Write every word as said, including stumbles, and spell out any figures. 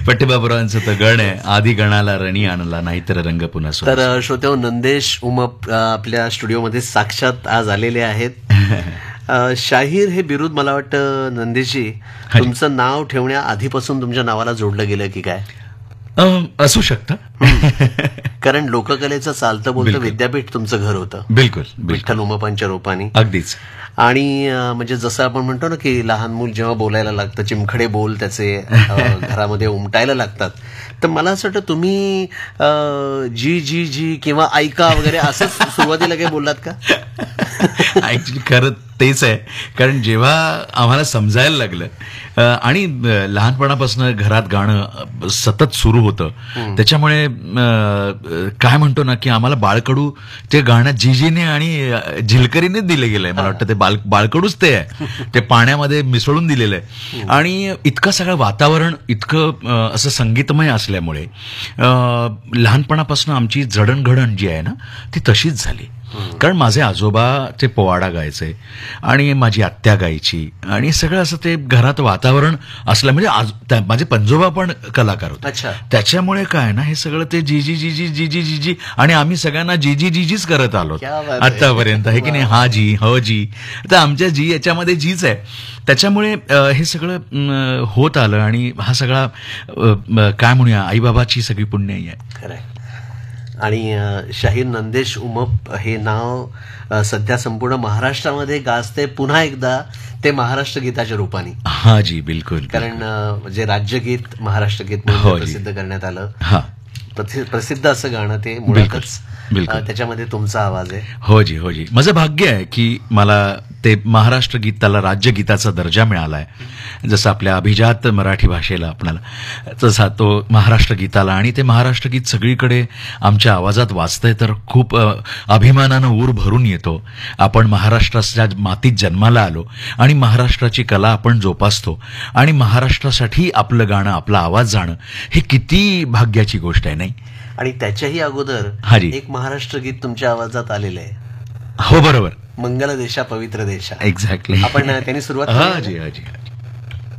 पट्टेबाबुरावांचं तर गण आहे, आधी गणाला रणी आणला नाहीतर रंग पुन्हा सोड. तर श्रोतेहो, नंदेश उमप अ, आपल्या स्टुडिओमध्ये साक्षात आज आलेले आहेत. अ, शाहीर हे बिरुद मला वाटतं नंदेशजी तुमचं नाव ठेवण्या आधीपासून तुमच्या नावाला जोडलं गेलं की काय? अं, असू शकतं. कारण लोककलेचं चालतं बोलतं विद्यापीठ तुमचं घर होतं. बिलकुल बिलकुल विठ्ठल उमपांच्या रूपाने. अगदीच. आणि अ, म्हणजे जसं आपण म्हणतो ना की लहान मूल जेव्हा बोलायला लागतं, चिमखडे बोल त्याचे अ, घरामध्ये उमटायला लागतात, तर मला असं वाटतं तुम्ही अ, जी जी जी किंवा ऐका वगैरे असं सुरुवातीला काही बोललात का? ऍक्च्युली खरं तेच आहे. कारण जेव्हा आम्हाला समजायला लागलं अ, आणि अ, लहानपणापासून घरात गाणं अ, सतत सुरू होतं, त्याच्यामुळे अ, काय म्हणतो ना की आम्हाला बाळकडू ते गाणं जीजीने आणि अ, झिलकरीने दिलं गेलंय. मला वाटतं ते बाळ बाळकडूच ते आहे, ते पाण्यामध्ये मिसळून दिलेलं आहे. आणि इतकं सगळं वातावरण इतकं अ, असं संगीतमय असल्यामुळे अ, लहानपणापासून आमची जडणघडण जी आहे ना ती तशीच झाली. कारण माझे आजोबा ते पोवाडा गायचे आणि माझी आत्या गायची आणि सगळं असं ते घरात वातावरण असलं. म्हणजे आज त्या- माझे पंजोबा पण कलाकार होते. अच्छा. त्याच्यामुळे काय ना हे सगळं ते जी जी जी जी जी जी जी जी आणि आम्ही सगळ्यांना जी जी जी जीच करत आलो क्या बात आहे. आतापर्यंत, आहे की नाही? हा जी हो जी, तर आमच्या जी याच्यामध्ये जीच आहे. त्याच्यामुळे अ, हे सगळं अम, होत आलं आणि हा सगळा अ, म, काय म्हणूया आईबाबाची सगळी पुण्याई आहे. खरंय. आणि अ, शाहीर नंदेश उमप हे नाव अ, सध्या संपूर्ण महाराष्ट्रामध्ये गाजते पुन्हा एकदा, ते महाराष्ट्र गीताच्या रूपाने. हा जी बिलकुल. कारण अ, जे राज्यगीत महाराष्ट्र गीत म्हणून हो जी. प्रसिद्ध करण्यात आलं, हा प्रथि- प्रसिद्ध असं गाणं ते मुळातच बिलकुल. अ, त्याच्यामध्ये तुमचा आवाज आहे. हो जी हो जी. माझं भाग्य आहे की मला ते महाराष्ट्र गीताला राज्यगीताचा दर्जा मिळाला आहे. जसं आपल्या अभिजात मराठी भाषेला आपल्याला तसा तो महाराष्ट्र गीताला, आणि ते महाराष्ट्र गीत सगळीकडे आमच्या आवाजात वाजतंय तर खूप अ, अभिमानानं ऊर भरून येतो. आपण महाराष्ट्राच्या मातीत जन्माला आलो आणि महाराष्ट्राची कला आपण जोपासतो आणि महाराष्ट्रासाठी आपलं गाणं, आपला आवाज जाणं हे किती भाग्याची गोष्ट आहे, नाही? आणि त्याच्याही अगोदर हा जी. एक महाराष्ट्र गीत तुमच्या आवाजात आलेलं आहे, हो बरोबर. मंगल देशा पवित्र देशा. एक्झॅक्टली. आपण त्यांनी सुरुवात हा केली जी ना? हा जी.